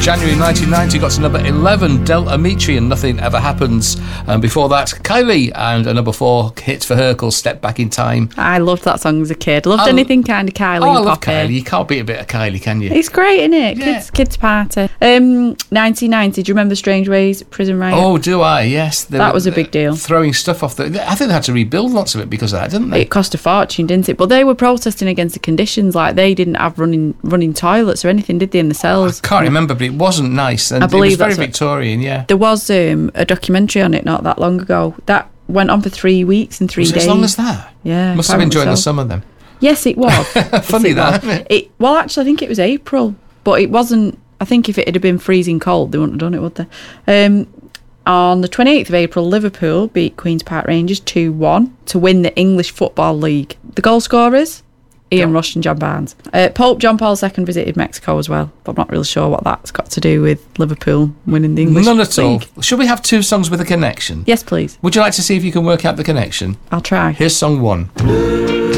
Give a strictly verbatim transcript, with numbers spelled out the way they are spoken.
January nineteen ninety got to number eleven, Del Amitri and Nothing Ever Happens. And before that, Kylie and a number four hit for her called Step Back in Time. I loved that song as a kid. Loved I, anything kind of Kylie oh, and I love Poppy. Kylie. You can't beat a bit of Kylie, can you? It's great, isn't it? Yeah. Kids, kids party. Um, nineteen ninety, do you remember Strange Ways, Prison Riot? Oh, do I? Yes. They that were, was a big deal. Throwing stuff off the... I think they had to rebuild lots of it because of that, didn't they? It cost a fortune, didn't it? But they were protesting against the conditions. Like, they didn't have running running toilets or anything, did they, in the cells? I can't remember, but it wasn't nice. And I believe it was very that's what- Victorian, yeah. There was um, a documentary on it not that long ago. That went on for three weeks and three Was it days. as long as that? Yeah. Must have been during apparently the so. summer then. Yes, it was. Yes, Funny it that, was. isn't it? It, well, actually, I think it was April, but it wasn't. I think if it had been freezing cold, they wouldn't have done it, would they? Um, on the twenty-eighth of April, Liverpool beat Queen's Park Rangers two one to win the English Football League. The goal scorers? Ian Go. Rush and John Barnes. Uh, Pope John Paul the Second visited Mexico as well, but I'm not really sure what that's got to do with Liverpool winning the English None at all. League. Should we have two songs with a connection? Yes, please. Would you like to see if you can work out the connection? I'll try. Here's song one.